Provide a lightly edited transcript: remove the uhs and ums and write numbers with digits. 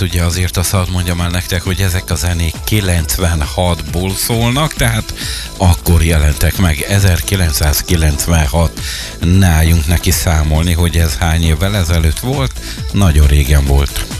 ugye azért azt hadd mondjam el nektek, hogy ezek a zenék 96-ból szólnak, tehát akkor jelentek meg, 1996. Ne álljunk neki számolni, hogy ez hány évvel ezelőtt volt, nagyon régen volt.